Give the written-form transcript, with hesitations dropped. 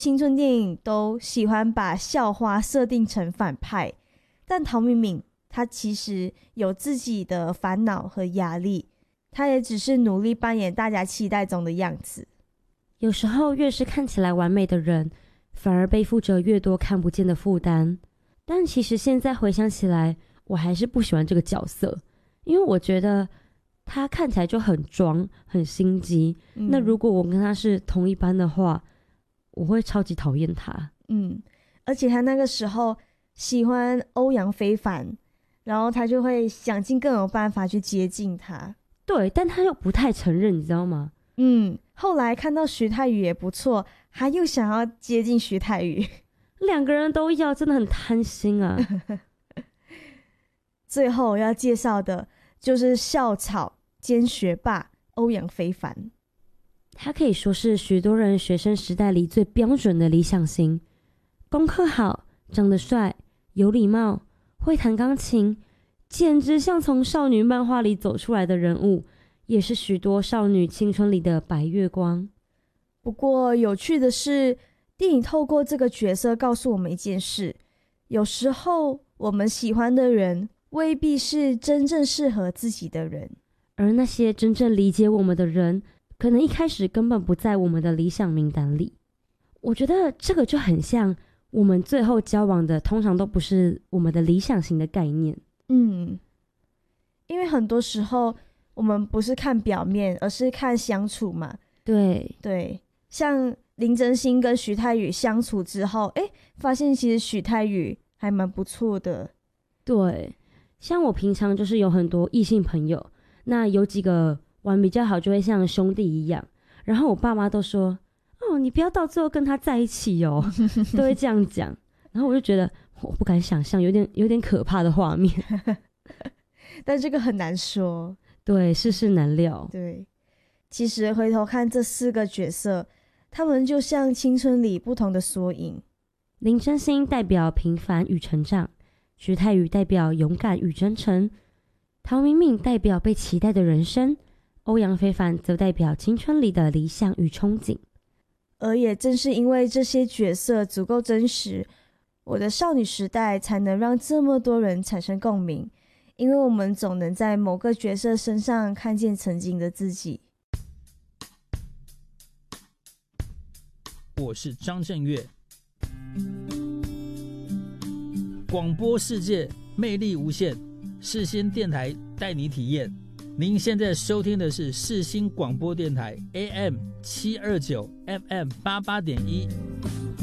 青春电影都喜欢把校花设定成反派，但陶敏敏她其实有自己的烦恼和压力，她也只是努力扮演大家期待中的样子。 有时候越是看起来完美的人，反而背负着越多看不见的负担。但其实现在回想起来，我还是不喜欢这个角色，因为我觉得他看起来就很装很心机，那如果我跟他是同一班的话，我会超级讨厌他。 而且他那个时候喜欢欧阳非凡，然后他就会想尽各种办法去接近他。 对，但他又不太承认，你知道吗？ 后来看到徐太宇也不错，他又想要接近徐太宇， 两个人都要，真的很贪心啊。 最后要介绍的就是校草兼学霸欧阳非凡。 他可以说是许多人学生时代里最标准的理想型，功课好，长得帅，有礼貌，会弹钢琴，简直像从少女漫画里走出来的人物，也是许多少女青春里的白月光。 不过有趣的是，电影透过这个角色告诉我们一件事，有时候我们喜欢的人未必是真正适合自己的人， 而那些真正理解我们的人，可能一开始根本不在我们的理想名单里。我觉得这个就很像我们最后交往的通常都不是我们的理想型的概念。 因为很多时候我们不是看表面，而是看相处嘛。对，像林真心跟徐太宇相处之后，发现其实徐太宇还蛮不错的。 对，像我平常就是有很多异性朋友，那有几个玩比较好，就会像兄弟一样，然后我爸妈都说，你不要到最后跟他在一起哦，都会这样讲。然后我就觉得我不敢想象，有点可怕的画面。 但这个很难说， 对，世事难料。 对，其实回头看这4个角色，他们就像青春里不同的缩影。 林真心代表平凡与成长，徐太宇代表勇敢与真诚，陶敏敏代表被期待的人生，欧阳非凡则代表青春里的理想与憧憬。 而也正是因为这些角色足够真实，我的少女时代才能让这么多人产生共鸣，因为我们总能在某个角色身上看见曾经的自己。 我是张震岳，广播世界魅力无限，世新电台带你体验。您现在收听的是世新广播电台 AM 729 FM 88.1。